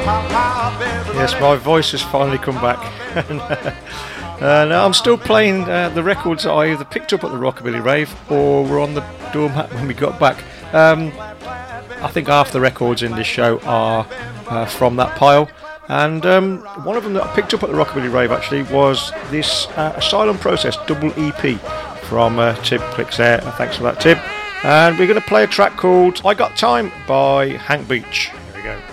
Yes, my voice has finally come back. Now I'm still playing the records that I either picked up at the Rockabilly Rave or were on the doormat when we got back. I think half the records in this show are from that pile. And one of them that I picked up at the Rockabilly Rave actually was this Asylum Process double EP from Tib Clicks there. Thanks for that, Tib. And we're going to play a track called I Got Time by Hank Beach. Here we go.